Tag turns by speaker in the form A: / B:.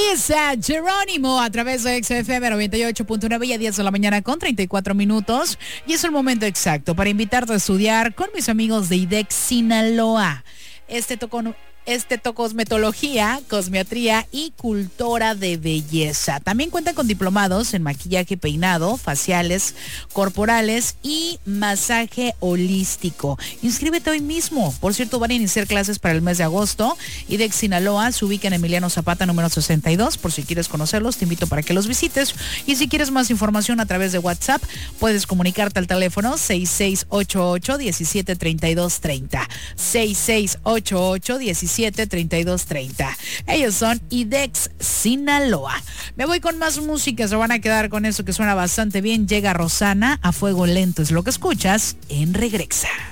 A: Elisa Jerónimo a través de XFM 98.9 y a 10 de la mañana con 34 minutos. Y es el momento exacto para invitarte a estudiar con mis amigos de IDEX Sinaloa. Cosmetología, cosmetría y cultura de belleza. También cuentan con diplomados en maquillaje, peinado, faciales, corporales y masaje holístico. Inscríbete hoy mismo. Por cierto, van a iniciar clases para el mes de agosto. IDEX Sinaloa se ubica en Emiliano Zapata número 62. Por si quieres conocerlos, te invito para que los visites. Y si quieres más información a través de WhatsApp, puedes comunicarte al teléfono 6688-173230. 6688-173230. Ellos son IDEX Sinaloa. Me voy con más música, se van a quedar con eso que suena bastante bien. Llega Rosana, A Fuego Lento es lo que escuchas en Regresa.